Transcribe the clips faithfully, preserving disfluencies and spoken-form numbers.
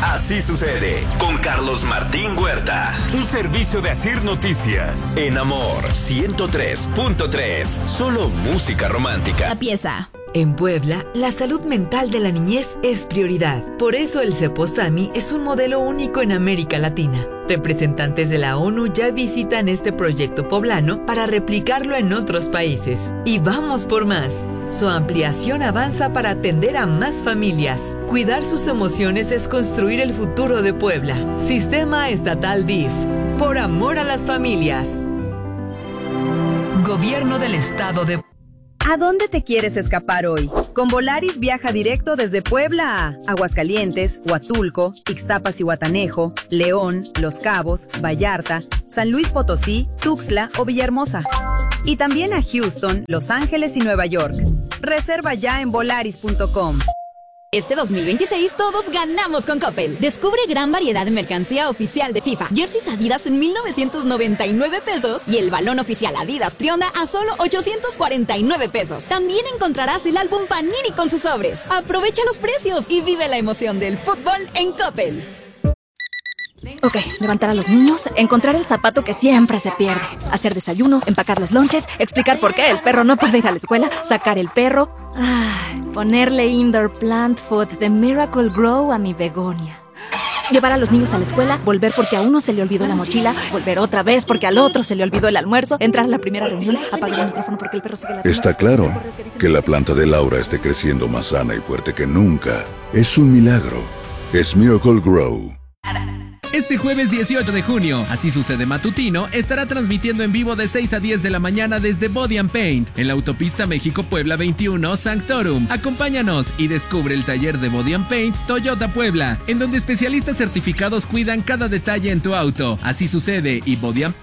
Así sucede con Carlos Martín Huerta. Un servicio de Asir Noticias. En Amor ciento tres punto tres. Solo música romántica. La pieza. En Puebla, la salud mental de la niñez es prioridad. Por eso el Ceposami es un modelo único en América Latina. Representantes de la ONU ya visitan este proyecto poblano para replicarlo en otros países. Y vamos por más. Su ampliación avanza para atender a más familias. Cuidar sus emociones es construir el futuro de Puebla. Sistema Estatal D I F. Por amor a las familias. Gobierno del Estado de Puebla. ¿A dónde te quieres escapar hoy? Con Volaris viaja directo desde Puebla a Aguascalientes, Huatulco, Ixtapas y Huatanejo, León, Los Cabos, Vallarta, San Luis Potosí, Tuxtla o Villahermosa. Y también a Houston, Los Ángeles y Nueva York. Reserva ya en volaris punto com. Este dos mil veintiséis todos ganamos con Coppel. Descubre gran variedad de mercancía oficial de FIFA. Jerseys Adidas en mil novecientos noventa y nueve pesos y el balón oficial Adidas Trionda a solo ochocientos cuarenta y nueve pesos. También encontrarás el álbum Panini con sus sobres. Aprovecha los precios y vive la emoción del fútbol en Coppel. Ok, levantar a los niños, encontrar el zapato que siempre se pierde, hacer desayuno, empacar los lonches, explicar por qué el perro no puede ir a la escuela, sacar el perro, ay, ponerle indoor plant food de Miracle Grow a mi begonia. Llevar a los niños a la escuela, volver porque a uno se le olvidó la mochila, volver otra vez porque al otro se le olvidó el almuerzo, entrar a la primera reunión, apagar el micrófono porque el perro sigue la... Está claro que la planta de Laura esté creciendo más sana y fuerte que nunca. Es un milagro. Es Miracle Grow. Este jueves dieciocho de junio, Así Sucede Matutino estará transmitiendo en vivo de seis a diez de la mañana desde Body and Paint en la autopista México-Puebla veintiuno Sanctorum. Acompáñanos y descubre el taller de Body and Paint Toyota Puebla, en donde especialistas certificados cuidan cada detalle en tu auto. Así Sucede y Body and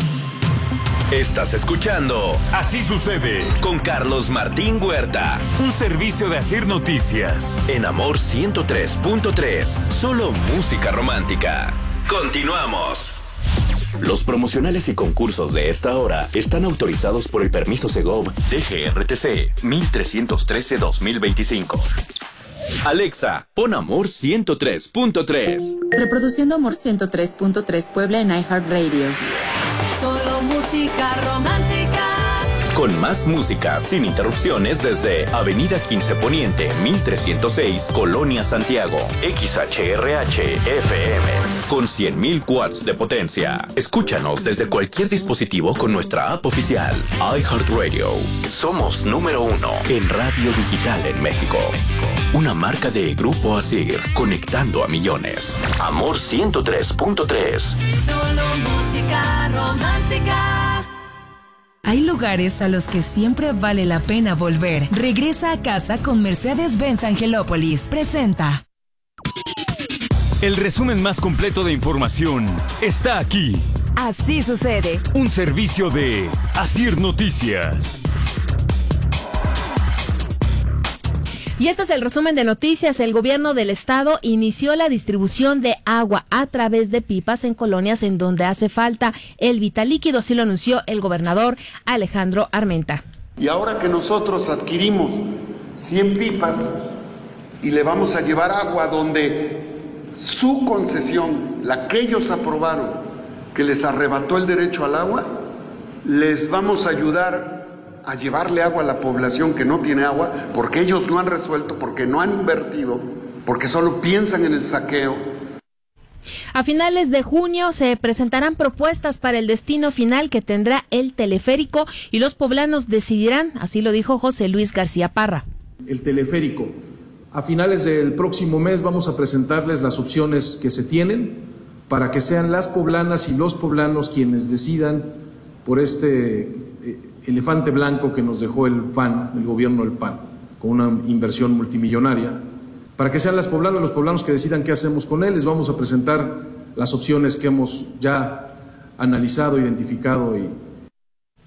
Estás escuchando Así Sucede con Carlos Martín Huerta. Un servicio de Asir Noticias. En Amor ciento tres punto tres. Solo música romántica. Continuamos. Los promocionales y concursos de esta hora están autorizados por el permiso Segov D G R T C mil trescientos trece dos mil veinticinco. Alexa, pon Amor ciento tres punto tres. Reproduciendo Amor ciento tres punto tres Puebla en iHeartRadio. Solo música romántica. Con más música sin interrupciones desde Avenida quince Poniente, mil trescientos seis, Colonia Santiago. X H R H F M. Con cien mil watts de potencia. Escúchanos desde cualquier dispositivo con nuestra app oficial. iHeartRadio. Somos número uno en radio digital en México. Una marca de Grupo Asir, conectando a millones. Amor ciento tres punto tres. Solo música romántica. Hay lugares a los que siempre vale la pena volver. Regresa a casa con Mercedes-Benz Angelópolis. Presenta. El resumen más completo de información está aquí. Así Sucede. Un servicio de Asir Noticias. Y este es el resumen de noticias. El gobierno del estado inició la distribución de agua a través de pipas en colonias en donde hace falta el vital líquido, así lo anunció el gobernador Alejandro Armenta. Y ahora que nosotros adquirimos cien pipas y le vamos a llevar agua donde su concesión, la que ellos aprobaron, que les arrebató el derecho al agua, les vamos a ayudar a llevarle agua a la población que no tiene agua, porque ellos no han resuelto, porque no han invertido, porque solo piensan en el saqueo. A finales de junio se presentarán propuestas para el destino final que tendrá el teleférico y los poblanos decidirán, así lo dijo José Luis García Parra. El teleférico. A finales del próximo mes vamos a presentarles las opciones que se tienen para que sean las poblanas y los poblanos quienes decidan por este eh, elefante blanco que nos dejó el P A N, el gobierno del P A N, con una inversión multimillonaria, para que sean las poblanas y los poblanos que decidan qué hacemos con él. Les vamos a presentar las opciones que hemos ya analizado, identificado y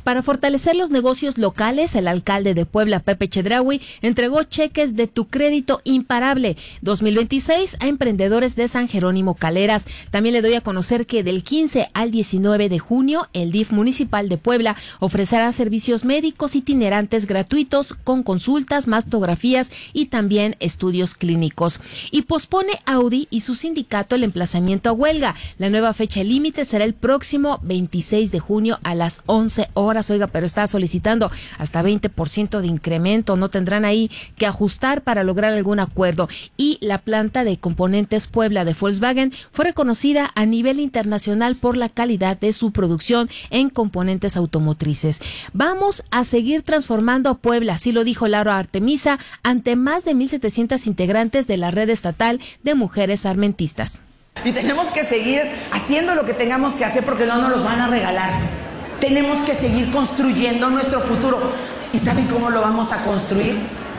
Para fortalecer los negocios locales, el alcalde de Puebla, Pepe Chedraui, entregó cheques de Tu Crédito Imparable dos mil veintiséis a emprendedores de San Jerónimo Caleras. También le doy a conocer que del quince al diecinueve de junio, el D I F municipal de Puebla ofrecerá servicios médicos itinerantes gratuitos con consultas, mastografías y también estudios clínicos. Y pospone Audi y su sindicato el emplazamiento a huelga. La nueva fecha límite será el próximo veintiséis de junio a las once horas. Oiga, pero está solicitando hasta veinte por ciento de incremento. No tendrán ahí que ajustar para lograr algún acuerdo. Y la planta de componentes Puebla de Volkswagen fue reconocida a nivel internacional por la calidad de su producción en componentes automotrices. Vamos a seguir transformando a Puebla, así lo dijo Laura Artemisa ante más de mil setecientos integrantes de la red estatal de mujeres armentistas. Y tenemos que seguir haciendo lo que tengamos que hacer porque no nos los van a regalar. Tenemos que seguir construyendo nuestro futuro. ¿Y saben cómo lo vamos a construir?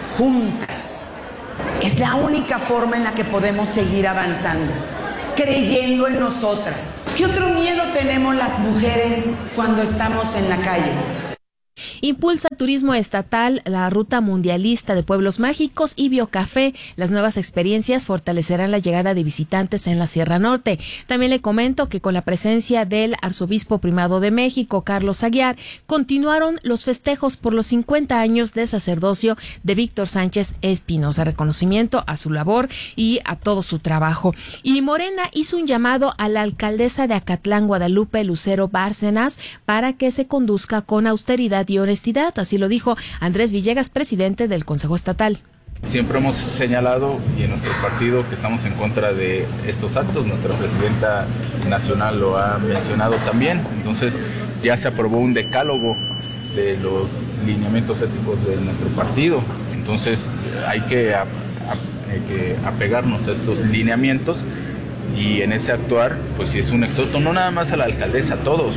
Juntas. Es la única forma en la que podemos seguir avanzando, creyendo en nosotras. ¿Qué otro miedo tenemos las mujeres cuando estamos en la calle? Impulsa Turismo Estatal la Ruta Mundialista de Pueblos Mágicos y Biocafé. Las nuevas experiencias fortalecerán la llegada de visitantes en la Sierra Norte. También le comento que con la presencia del Arzobispo Primado de México, Carlos Aguiar, continuaron los festejos por los cincuenta años de sacerdocio de Víctor Sánchez Espinosa. Reconocimiento a su labor y a todo su trabajo. Y Morena hizo un llamado a la alcaldesa de Acatlán, Guadalupe Lucero Bárcenas, para que se conduzca con austeridad y honestidad, así lo dijo Andrés Villegas, presidente del Consejo Estatal. Siempre hemos señalado y en nuestro partido que estamos en contra de estos actos, nuestra presidenta nacional lo ha mencionado también, entonces ya se aprobó un decálogo de los lineamientos éticos de nuestro partido, entonces hay que, a, a, hay que apegarnos a estos lineamientos y en ese actuar, pues si es un exhorto, no nada más a la alcaldesa, a todos.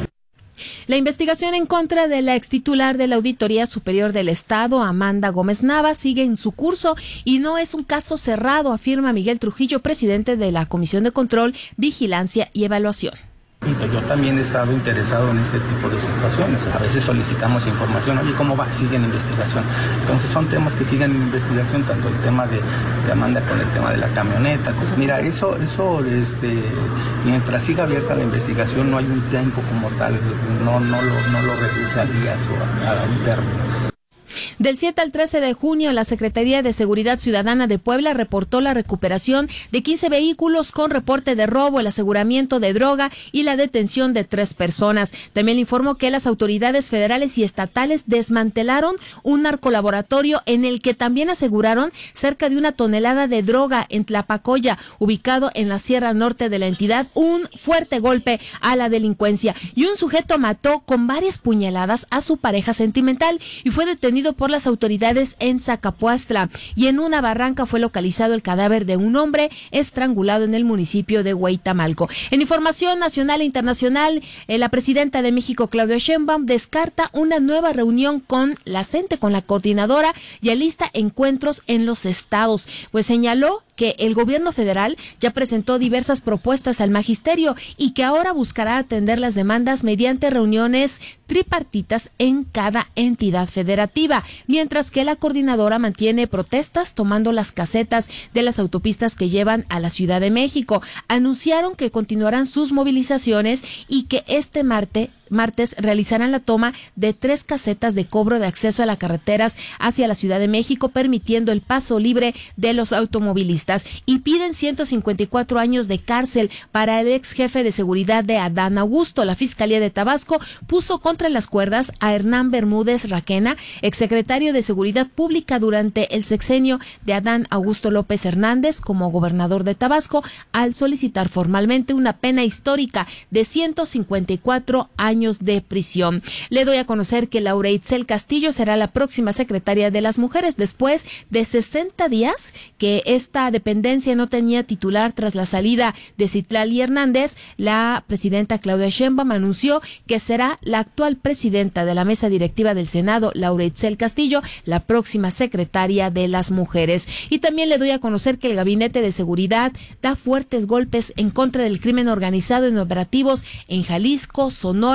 La investigación en contra de la extitular de la Auditoría Superior del Estado, Amanda Gómez Nava, sigue en su curso y no es un caso cerrado, afirma Miguel Trujillo, presidente de la Comisión de Control, Vigilancia y Evaluación. Yo también he estado interesado en este tipo de situaciones. A veces solicitamos información, oye, ¿cómo va? Sigue en investigación. Entonces son temas que siguen en investigación, tanto el tema de, de Amanda con el tema de la camioneta. Pues mira, eso, eso este, mientras siga abierta la investigación no hay un tiempo como tal, no, no, lo, no lo reduce a días o a, a un término. Del siete al trece de junio, la Secretaría de Seguridad Ciudadana de Puebla reportó la recuperación de quince vehículos con reporte de robo, el aseguramiento de droga y la detención de tres personas. También informó que las autoridades federales y estatales desmantelaron un narcolaboratorio en el que también aseguraron cerca de una tonelada de droga en Tlapacoya, ubicado en la Sierra Norte de la entidad, un fuerte golpe a la delincuencia. Y un sujeto mató con varias puñaladas a su pareja sentimental y fue detenido por las autoridades en Zacapuastla, y en una barranca fue localizado el cadáver de un hombre estrangulado en el municipio de Hueytamalco. En información nacional e internacional, eh, la presidenta de México, Claudia Sheinbaum, descarta una nueva reunión con la CENTE, con la coordinadora, y alista encuentros en los estados, pues señaló que el gobierno federal ya presentó diversas propuestas al magisterio y que ahora buscará atender las demandas mediante reuniones tripartitas en cada entidad federativa, mientras que la coordinadora mantiene protestas tomando las casetas de las autopistas que llevan a la Ciudad de México. Anunciaron que continuarán sus movilizaciones y que este martes martes realizarán la toma de tres casetas de cobro de acceso a las carreteras hacia la Ciudad de México, permitiendo el paso libre de los automovilistas, y piden ciento cincuenta y cuatro años de cárcel para el ex jefe de seguridad de Adán Augusto. La Fiscalía de Tabasco puso contra las cuerdas a Hernán Bermúdez Raquena, exsecretario de Seguridad Pública durante el sexenio de Adán Augusto López Hernández como gobernador de Tabasco, al solicitar formalmente una pena histórica de ciento cincuenta y cuatro años de prisión. Le doy a conocer que Laura Itzel Castillo será la próxima secretaria de las Mujeres después de sesenta días que esta dependencia no tenía titular tras la salida de Citlali Hernández. La presidenta Claudia Sheinbaum anunció que será la actual presidenta de la mesa directiva del Senado, Laura Itzel Castillo, la próxima secretaria de las Mujeres. Y también le doy a conocer que el Gabinete de Seguridad da fuertes golpes en contra del crimen organizado en operativos en Jalisco, Sonora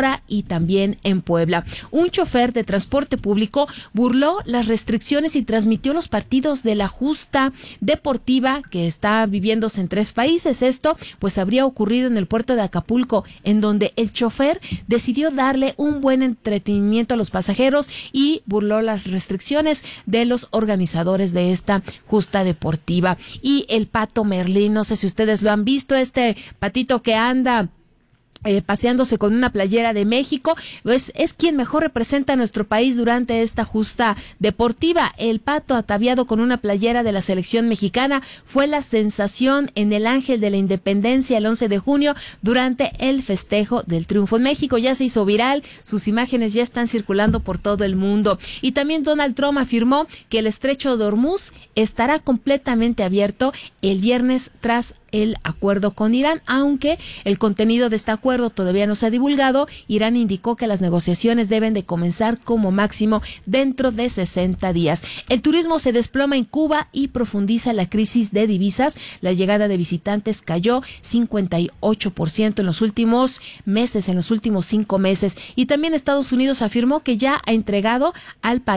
Deportiva y también en Puebla. Un chofer de transporte público burló las restricciones y transmitió los partidos de la justa deportiva que está viviéndose en tres países. Esto pues habría ocurrido en el puerto de Acapulco, en donde el chofer decidió darle un buen entretenimiento a los pasajeros y burló las restricciones de los organizadores de esta justa deportiva. Y el pato Merlín, no sé si ustedes lo han visto, este patito que anda Eh, paseándose con una playera de México, pues es quien mejor representa a nuestro país durante esta justa deportiva. El pato ataviado con una playera de la selección mexicana fue la sensación en el Ángel de la Independencia el once de junio durante el festejo del triunfo en México. Ya se hizo viral, sus imágenes ya están circulando por todo el mundo. Y también Donald Trump afirmó que el estrecho de Hormuz estará completamente abierto el viernes tras el acuerdo con Irán, aunque el contenido de este acuerdo todavía no se ha divulgado. Irán indicó que las negociaciones deben de comenzar como máximo dentro de sesenta días. El turismo se desploma en Cuba y profundiza la crisis de divisas. La llegada de visitantes cayó cincuenta y ocho por ciento en los últimos meses, en los últimos cinco meses. Y también Estados Unidos afirmó que ya ha entregado al país